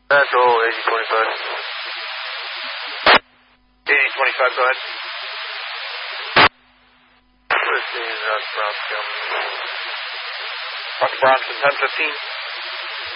That's all, 8025. 8025, go ahead. 15, that's Bronx. Rocky Bronx, 1015.